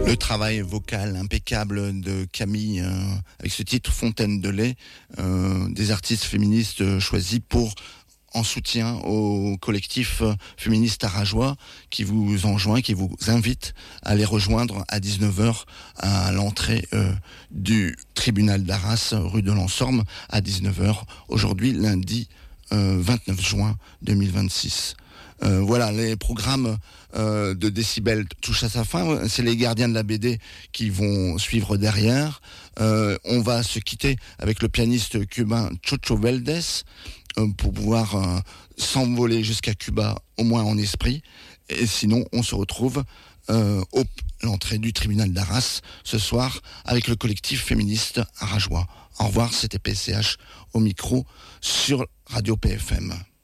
Le travail vocal impeccable de Camille avec ce titre Fontaine de lait, des artistes féministes choisis en soutien au collectif féministe arageois qui vous enjoint, qui vous invite à les rejoindre à 19h à l'entrée du tribunal d'Arras, rue de l'Ensorme, à 19h, aujourd'hui, lundi 29 juin 2026. Voilà, les programmes de Décibel touchent à sa fin. C'est les gardiens de la BD qui vont suivre derrière. On va se quitter avec le pianiste cubain Chocho Valdés pour pouvoir s'envoler jusqu'à Cuba, au moins en esprit. Et sinon, on se retrouve l'entrée du tribunal d'Arras ce soir avec le collectif féministe arageois. Au revoir, c'était PCH au micro sur Radio PFM.